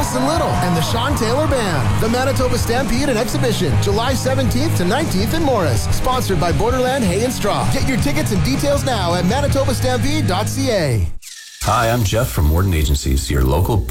Jason Little, and the Sean Taylor Band. The Manitoba Stampede and Exhibition, July 17th to 19th in Morris. Sponsored by Borderland Hay and Straw. Get your tickets and details now at manitobastampede.ca. Hi, I'm Jeff from Warden Agencies, your local